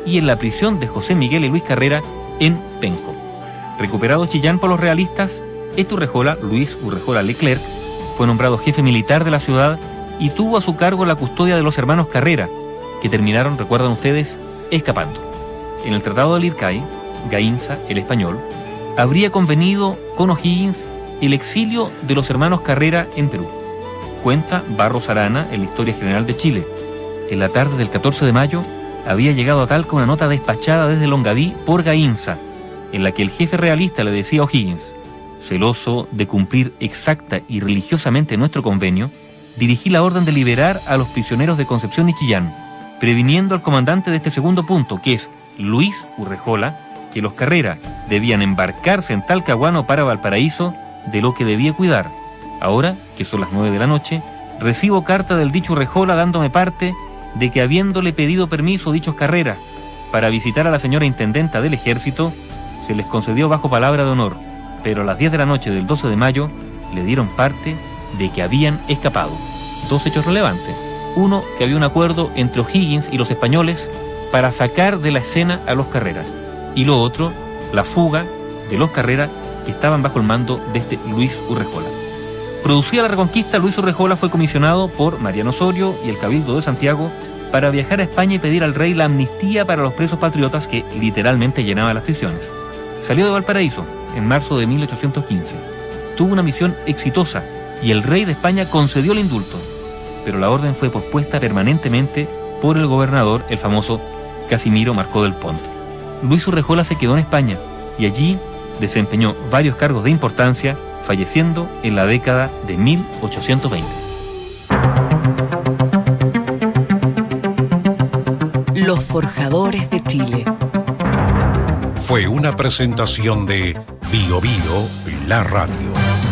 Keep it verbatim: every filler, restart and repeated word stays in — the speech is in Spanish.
y en la prisión de José Miguel y Luis Carrera en Penco. Recuperado Chillán por los realistas, este Urrejola, Luis Urrejola Leclerc, fue nombrado jefe militar de la ciudad y tuvo a su cargo la custodia de los hermanos Carrera, que terminaron, recuerdan ustedes, escapando. En el Tratado de Lircay, Gaínza, el español, habría convenido con O'Higgins el exilio de los hermanos Carrera en Perú. Cuenta Barros Arana en la Historia General de Chile. En la tarde del catorce de mayo había llegado a Talca una nota despachada desde Longaví por Gaínza, en la que el jefe realista le decía a O'Higgins: celoso de cumplir exacta y religiosamente nuestro convenio, dirigí la orden de liberar a los prisioneros de Concepción y Chillán, previniendo al comandante de este segundo punto, que es Luis Urrejola, que los Carrera debían embarcarse en Talcahuano para Valparaíso, de lo que debía cuidar. Ahora, que son las nueve de la noche, recibo carta del dicho Urrejola dándome parte de que, habiéndole pedido permiso dichos Carrera para visitar a la señora intendenta del ejército, se les concedió bajo palabra de honor, pero a las diez de la noche del doce de mayo le dieron parte de que habían escapado. Dos hechos relevantes. Uno, que había un acuerdo entre O'Higgins y los españoles para sacar de la escena a los Carrera. Y lo otro, la fuga de los Carrera que estaban bajo el mando de este Luis Urrejola. Producida la Reconquista, Luis Urrejola fue comisionado por Mariano Osorio y el Cabildo de Santiago para viajar a España y pedir al rey la amnistía para los presos patriotas que literalmente llenaban las prisiones. Salió de Valparaíso en marzo de mil ochocientos quince. Tuvo una misión exitosa y el rey de España concedió el indulto, pero la orden fue pospuesta permanentemente por el gobernador, el famoso Casimiro Marcó del Pont. Luis Urrejola se quedó en España y allí desempeñó varios cargos de importancia, falleciendo en la década de mil ochocientos veinte. Los Forjadores de Chile. Fue una presentación de Bio Bio, la radio.